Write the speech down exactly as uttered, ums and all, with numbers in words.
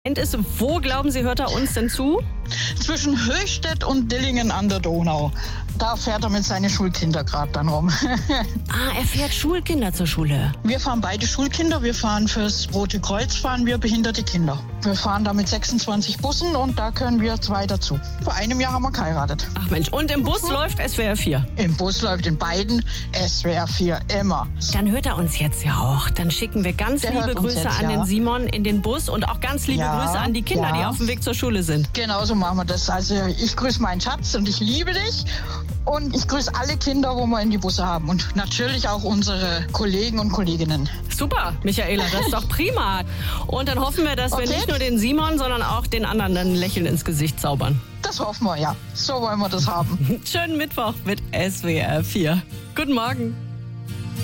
Ist, wo glauben Sie, hört er uns denn zu? Zwischen Höchstädt und Dillingen an der Donau. Da fährt er mit seinen Schulkindern gerade dann rum. Ah, er fährt Schulkinder zur Schule. Wir fahren beide Schulkinder. Wir fahren fürs Rote Kreuz, fahren wir behinderte Kinder. Wir fahren da mit sechsundzwanzig Bussen und da können wir zwei dazu. Vor einem Jahr haben wir geheiratet. Ach Mensch, und im Bus mhm. läuft S W R vier? Im Bus läuft in beiden S W R vier, immer. Dann hört er uns jetzt ja auch. Dann schicken wir ganz Der liebe Grüße jetzt, an ja. den Simon in den Bus und auch ganz liebe Ja, Grüße an die Kinder, ja. die auf dem Weg zur Schule sind. Genau so machen wir das. Also ich grüße meinen Schatz und ich liebe dich. Und ich grüße alle Kinder, wo wir in die Busse haben. Und natürlich auch unsere Kollegen und Kolleginnen. Super, Michaela, das ist doch prima. Und dann hoffen wir, dass Okay. wir nicht nur den Simon, sondern auch den anderen ein Lächeln ins Gesicht zaubern. Das hoffen wir, ja. So wollen wir das haben. Schönen Mittwoch mit S W R vier. Guten Morgen.